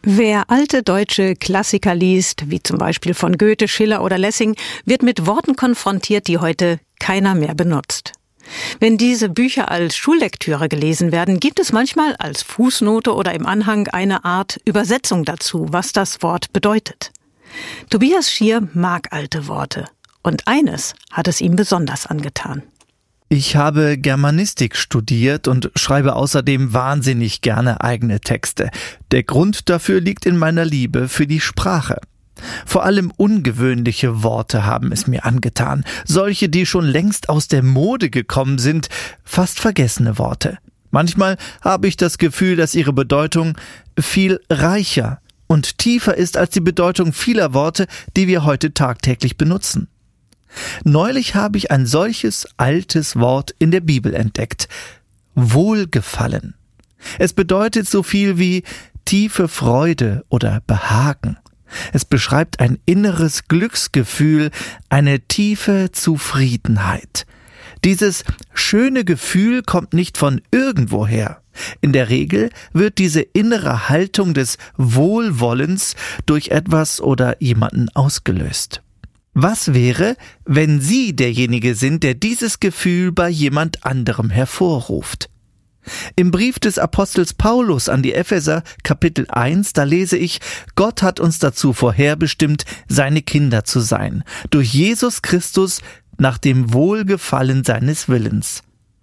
Wer alte deutsche Klassiker liest, wie zum Beispiel von Goethe, Schiller oder Lessing, wird mit Worten konfrontiert, die heute keiner mehr benutzt. Wenn diese Bücher als Schullektüre gelesen werden, gibt es manchmal als Fußnote oder im Anhang eine Art Übersetzung dazu, was das Wort bedeutet. Tobias Schier mag alte Worte. Und eines hat es ihm besonders angetan. Ich habe Germanistik studiert und schreibe außerdem wahnsinnig gerne eigene Texte. Der Grund dafür liegt in meiner Liebe für die Sprache. Vor allem ungewöhnliche Worte haben es mir angetan. Solche, die schon längst aus der Mode gekommen sind, fast vergessene Worte. Manchmal habe ich das Gefühl, dass ihre Bedeutung viel reicher und tiefer ist als die Bedeutung vieler Worte, die wir heute tagtäglich benutzen. Neulich habe ich ein solches altes Wort in der Bibel entdeckt. Wohlgefallen. Es bedeutet so viel wie tiefe Freude oder Behagen. Es beschreibt ein inneres Glücksgefühl, eine tiefe Zufriedenheit. Dieses schöne Gefühl kommt nicht von irgendwoher. In der Regel wird diese innere Haltung des Wohlwollens durch etwas oder jemanden ausgelöst. Was wäre, wenn Sie derjenige sind, der dieses Gefühl bei jemand anderem hervorruft? Im Brief des Apostels Paulus an die Epheser, Kapitel 1, da lese ich: Gott hat uns dazu vorherbestimmt, seine Kinder zu sein, durch Jesus Christus nach dem Wohlgefallen seines Willens.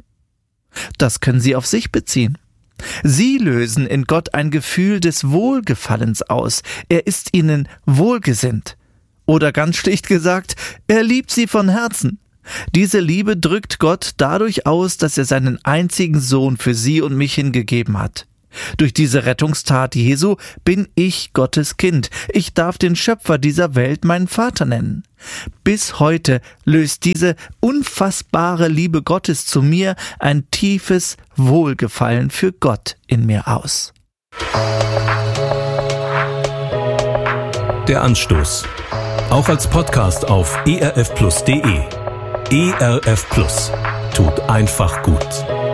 Das können Sie auf sich beziehen. Sie lösen in Gott ein Gefühl des Wohlgefallens aus. Er ist Ihnen wohlgesinnt. Oder ganz schlicht gesagt, er liebt sie von Herzen. Diese Liebe drückt Gott dadurch aus, dass er seinen einzigen Sohn für sie und mich hingegeben hat. Durch diese Rettungstat Jesu bin ich Gottes Kind. Ich darf den Schöpfer dieser Welt meinen Vater nennen. Bis heute löst diese unfassbare Liebe Gottes zu mir ein tiefes Wohlgefallen für Gott in mir aus. Der Anstoß. Auch als Podcast auf erfplus.de. ERF Plus. Tut einfach gut.